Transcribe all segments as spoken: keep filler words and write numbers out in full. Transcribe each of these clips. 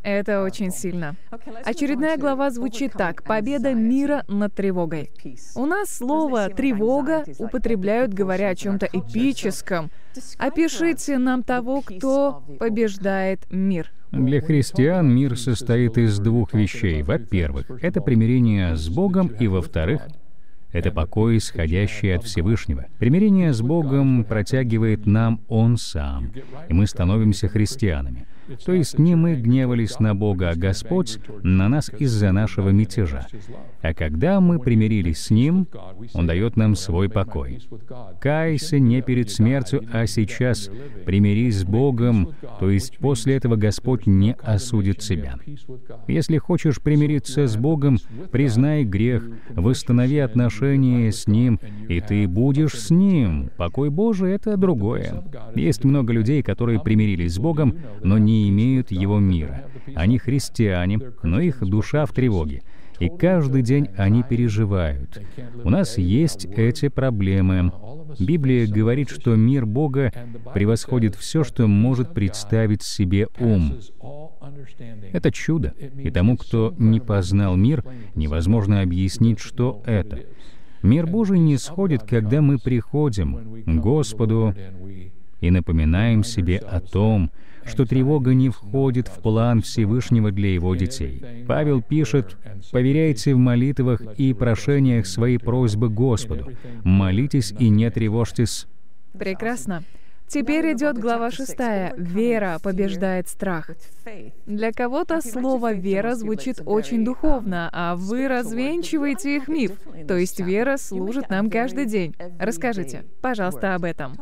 Это очень сильно. Очередная глава звучит так: «Победа мира над тревогой». У нас слово «тревога» употребляют, говоря о чем-то эпическом. Опишите нам того, кто побеждает мир. Для христиан мир состоит из двух вещей. Во-первых, это примирение с Богом, и во-вторых, это покой, исходящий от Всевышнего. Примирение с Богом протягивает нам Он Сам, и мы становимся христианами. То есть не мы гневались на Бога, а Господь на нас из-за нашего мятежа. А когда мы примирились с Ним, Он дает нам свой покой. Кайся не перед смертью, а сейчас примирись с Богом, то есть после этого Господь не осудит тебя. Если хочешь примириться с Богом, признай грех, восстанови отношения с Ним, и ты будешь с Ним. Покой Божий — это другое. Есть много людей, которые примирились с Богом, но не имеют Его мира. Они христиане, но их душа в тревоге. И каждый день они переживают. У нас есть эти проблемы. Библия говорит, что мир Бога превосходит все, что может представить себе ум. Это чудо. И тому, кто не познал мир, невозможно объяснить, что это. Мир Божий не сходит, когда мы приходим к Господу и напоминаем себе о том, что тревога не входит в план Всевышнего для Его детей. Павел пишет: «Поверяйте в молитвах и прошениях свои просьбы Господу. Молитесь и не тревожьтесь». Прекрасно. Теперь идет глава шестая. «Вера побеждает страх». Для кого-то слово «вера» звучит очень духовно, а вы развенчиваете их миф. То есть вера служит нам каждый день. Расскажите, пожалуйста, об этом.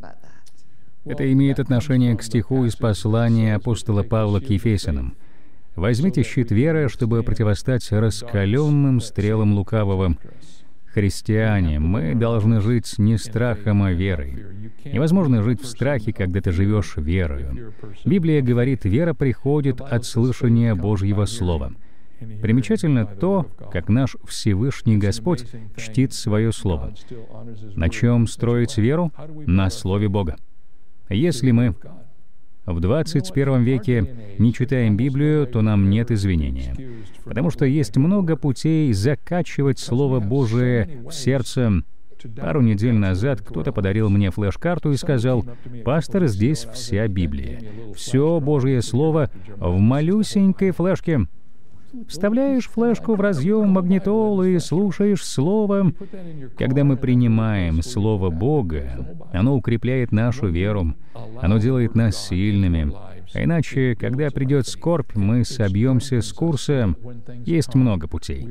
Это имеет отношение к стиху из послания апостола Павла к Ефесянам. «Возьмите щит веры, чтобы противостать раскаленным стрелам лукавого». Христиане, мы должны жить не страхом, а верой. Невозможно жить в страхе, когда ты живешь верою. Библия говорит, вера приходит от слышания Божьего Слова. Примечательно то, как наш Всевышний Господь чтит свое Слово. На чем строить веру? На Слове Бога. Если мы в двадцать первом веке не читаем Библию, то нам нет извинения, потому что есть много путей закачивать Слово Божие в сердце. Пару недель назад кто-то подарил мне флеш-карту и сказал: «Пастор, здесь вся Библия. Все Божье Слово в малюсенькой флешке». Вставляешь флешку в разъем магнитолы и слушаешь Слово. Когда мы принимаем Слово Бога, оно укрепляет нашу веру, оно делает нас сильными. А иначе, когда придет скорбь, мы собьемся с курса. Есть много путей.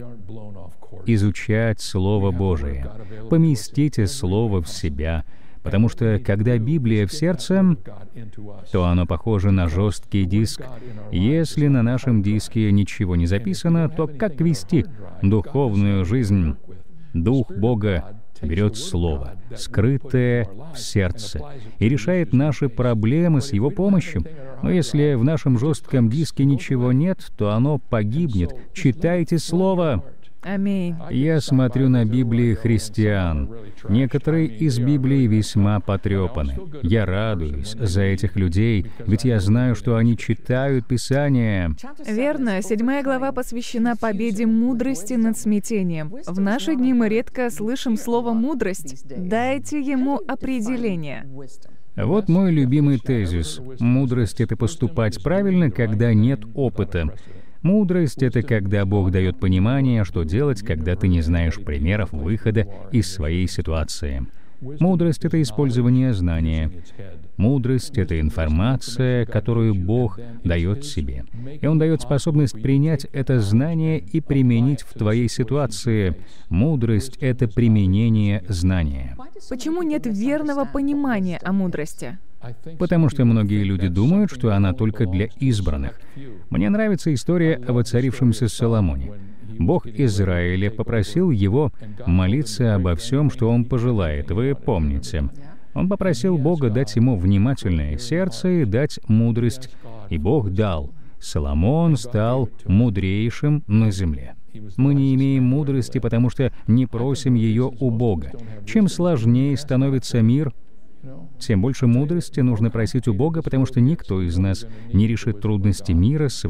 Изучать Слово Божие. Поместите Слово в себя. Потому что, когда Библия в сердце, то оно похоже на жесткий диск. Если на нашем диске ничего не записано, то как вести духовную жизнь? Дух Бога берет Слово, скрытое в сердце, и решает наши проблемы с Его помощью. Но если в нашем жестком диске ничего нет, то оно погибнет. Читайте Слово. Аминь. Я смотрю на Библии христиан. Некоторые из Библии весьма потрепаны. Я радуюсь за этих людей, ведь я знаю, что они читают Писание. Верно. Седьмая глава посвящена победе мудрости над смятением. В наши дни мы редко слышим слово «мудрость». Дайте ему определение. Вот мой любимый тезис. Мудрость — это поступать правильно, когда нет опыта. Мудрость — это когда Бог дает понимание, что делать, когда ты не знаешь примеров выхода из своей ситуации. Мудрость — это использование знания. Мудрость — это информация, которую Бог дает себе. И Он дает способность принять это знание и применить в твоей ситуации. Мудрость — это применение знания. Почему нет верного понимания о мудрости? Потому что многие люди думают, что она только для избранных. Мне нравится история о воцарившемся Соломоне. Бог Израиля попросил его молиться обо всем, что он пожелает. Вы помните. Он попросил Бога дать ему внимательное сердце и дать мудрость. И Бог дал. Соломон стал мудрейшим на земле. Мы не имеем мудрости, потому что не просим ее у Бога. Чем сложнее становится мир, тем больше мудрости нужно просить у Бога, потому что никто из нас не решит трудности мира